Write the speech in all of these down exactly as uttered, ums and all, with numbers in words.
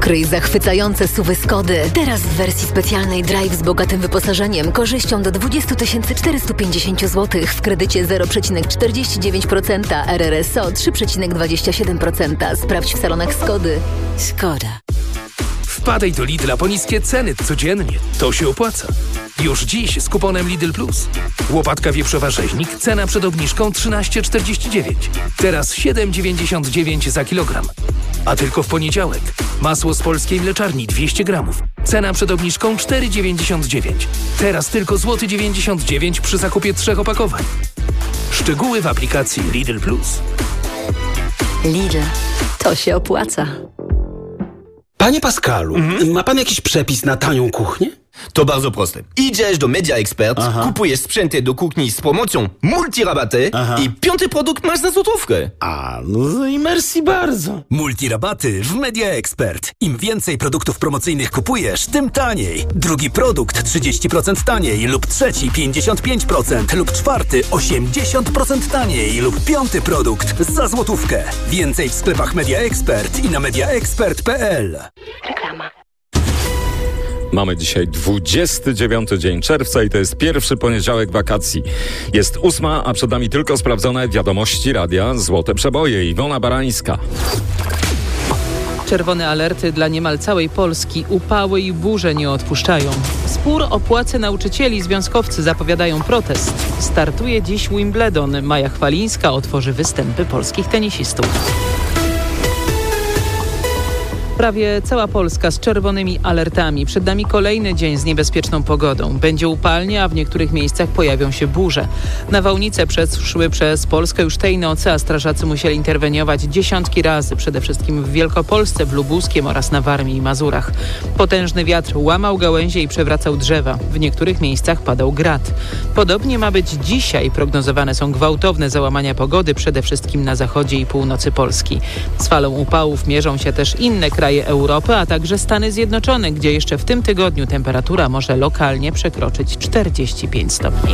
Odkryj zachwycające suwy Skody. Teraz w wersji specjalnej Drive z bogatym wyposażeniem, korzyścią do dwadzieścia tysięcy czterysta pięćdziesiąt złotych w kredycie zero przecinek czterdzieści dziewięć procent, R R S O trzy przecinek dwadzieścia siedem procent. Sprawdź w salonach Skody. Skoda. Wpadaj do Lidla po niskie ceny codziennie. To się opłaca. Już dziś z kuponem Lidl Plus. Łopatka wieprzowa rzeźnik, cena przed obniżką trzynaście czterdzieści dziewięć. Teraz siedem dziewięćdziesiąt dziewięć za kilogram. A tylko w poniedziałek. Masło z polskiej mleczarni dwieście gramów. Cena przed obniżką cztery dziewięćdziesiąt dziewięć. Teraz tylko złoty dziewięćdziesiąt dziewięć przy zakupie trzech opakowań. Szczegóły w aplikacji Lidl Plus. Lidl. To się opłaca. Panie Pascalu, mhm. ma pan jakiś przepis na tanią kuchnię? To bardzo proste. Idziesz do Media Expert, Aha. kupujesz sprzęty do kuchni z promocją multirabaty Aha. i piąty produkt masz za złotówkę. A, no i merci bardzo. Multirabaty w Media Expert. Im więcej produktów promocyjnych kupujesz, tym taniej. Drugi produkt trzydzieści procent taniej lub trzeci pięćdziesiąt pięć procent lub czwarty osiemdziesiąt procent taniej lub piąty produkt za złotówkę. Więcej w sklepach Media Expert i na mediaexpert kropka p l. Reklama. Mamy dzisiaj dwudziesty dziewiąty dzień czerwca i to jest pierwszy poniedziałek wakacji. Jest ósma, a przed nami tylko sprawdzone wiadomości radia Złote Przeboje. Iwona Barańska. Czerwone alerty dla niemal całej Polski. Upały i burze nie odpuszczają. Spór o płace nauczycieli. Związkowcy zapowiadają protest. Startuje dziś Wimbledon. Maja Chwalińska otworzy występy polskich tenisistów. Prawie cała Polska z czerwonymi alertami. Przed nami kolejny dzień z niebezpieczną pogodą. Będzie upalnie, a w niektórych miejscach pojawią się burze. Nawałnice przeszły przez Polskę już tej nocy, a strażacy musieli interweniować dziesiątki razy. Przede wszystkim w Wielkopolsce, w Lubuskiem oraz na Warmii i Mazurach. Potężny wiatr łamał gałęzie i przewracał drzewa. W niektórych miejscach padał grad. Podobnie ma być dzisiaj. Prognozowane są gwałtowne załamania pogody, przede wszystkim na zachodzie i północy Polski. Z falą upałów mierzą się też inne kraje Europy, a także Stany Zjednoczone, gdzie jeszcze w tym tygodniu temperatura może lokalnie przekroczyć czterdzieści pięć stopni.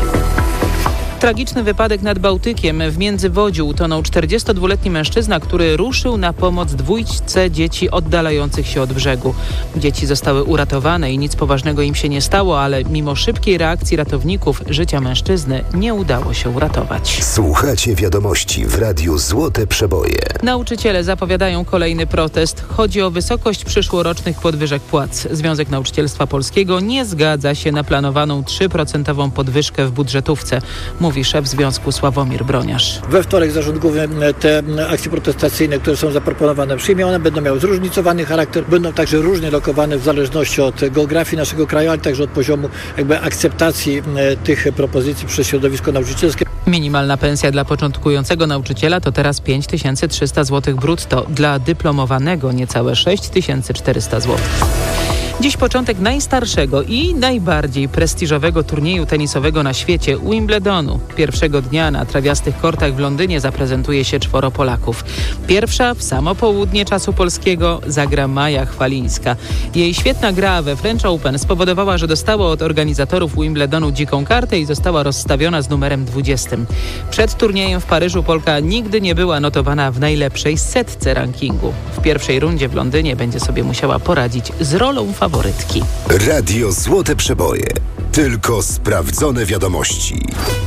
Tragiczny wypadek nad Bałtykiem. W Międzywodziu utonął czterdziestodwuletni mężczyzna, który ruszył na pomoc dwójce dzieci oddalających się od brzegu. Dzieci zostały uratowane i nic poważnego im się nie stało, ale mimo szybkiej reakcji ratowników życia mężczyzny nie udało się uratować. Słuchacie wiadomości w Radiu Złote Przeboje. Nauczyciele zapowiadają kolejny protest. Chodzi o wysokość przyszłorocznych podwyżek płac. Związek Nauczycielstwa Polskiego nie zgadza się na planowaną trzy procent podwyżkę w budżetówce. Mówi szef związku Sławomir Broniarz. We wtorek zarząd główny te akcje protestacyjne, które są zaproponowane, przyjmie. One będą miały zróżnicowany charakter, będą także różnie lokowane w zależności od geografii naszego kraju, ale także od poziomu jakby akceptacji tych propozycji przez środowisko nauczycielskie. Minimalna pensja dla początkującego nauczyciela to teraz pięć tysięcy trzysta złotych brutto, dla dyplomowanego niecałe sześć tysięcy czterysta złotych. Dziś początek najstarszego i najbardziej prestiżowego turnieju tenisowego na świecie, Wimbledonu. Pierwszego dnia na trawiastych kortach w Londynie zaprezentuje się czworo Polaków. Pierwsza w samo południe czasu polskiego zagra Maja Chwalińska. Jej świetna gra we French Open spowodowała, że dostała od organizatorów Wimbledonu dziką kartę i została rozstawiona z numerem dwudziestym. Przed turniejem w Paryżu Polka nigdy nie była notowana w najlepszej setce rankingu. W pierwszej rundzie w Londynie będzie sobie musiała poradzić z rolą faworytki. Faworytki. Radio Złote Przeboje. Tylko sprawdzone wiadomości.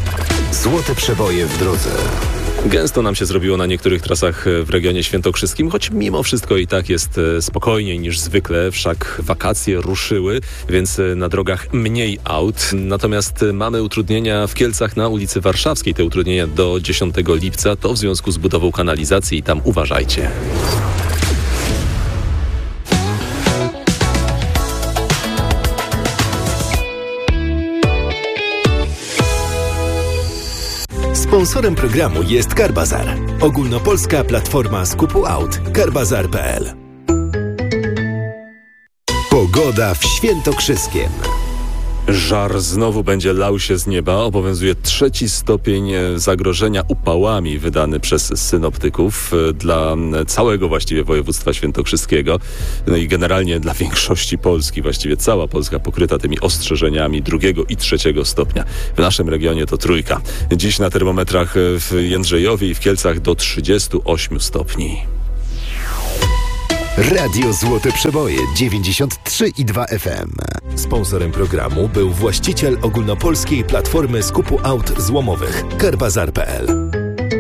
Złote Przeboje w drodze. Gęsto nam się zrobiło na niektórych trasach w regionie świętokrzyskim, choć mimo wszystko i tak jest spokojniej niż zwykle, wszak wakacje ruszyły, więc na drogach mniej aut. Natomiast mamy utrudnienia w Kielcach na ulicy Warszawskiej. Te utrudnienia do dziesiątego lipca to w związku z budową kanalizacji i tam uważajcie. Sponsorem programu jest Carbazar. Ogólnopolska platforma skupu aut. Carbazar kropka p l. Pogoda w Świętokrzyskiem. Żar znowu będzie lał się z nieba. Obowiązuje trzeci stopień zagrożenia upałami wydany przez synoptyków dla całego właściwie województwa świętokrzyskiego. No i generalnie dla większości Polski. Właściwie cała Polska pokryta tymi ostrzeżeniami drugiego i trzeciego stopnia. W naszym regionie to trójka. Dziś na termometrach w Jędrzejowie i w Kielcach do trzydziestu ośmiu stopni. Radio Złote Przeboje dziewięćdziesiąt trzy i dwa F M. Sponsorem programu był właściciel ogólnopolskiej platformy skupu aut złomowych Carbazar kropka p l.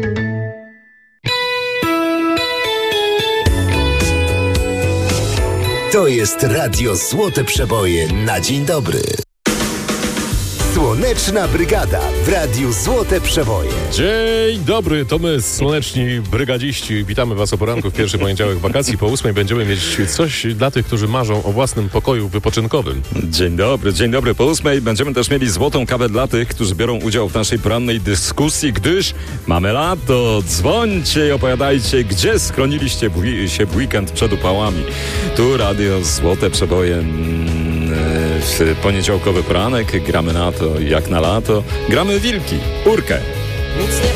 To jest Radio Złote Przeboje na dzień dobry. Słoneczna Brygada w Radiu Złote Przeboje. Dzień dobry, to my, słoneczni brygadziści. Witamy Was o poranku w pierwszy poniedziałek wakacji. Po ósmej będziemy mieć coś dla tych, którzy marzą o własnym pokoju wypoczynkowym. Dzień dobry, dzień dobry. Po ósmej będziemy też mieli złotą kawę dla tych, którzy biorą udział w naszej porannej dyskusji, gdyż mamy lato. Dzwońcie i opowiadajcie, gdzie schroniliście się w weekend przed upałami. Tu Radio Złote Przeboje. W poniedziałkowy poranek gramy na to jak na lato. Gramy wilki, urkę. Nic nie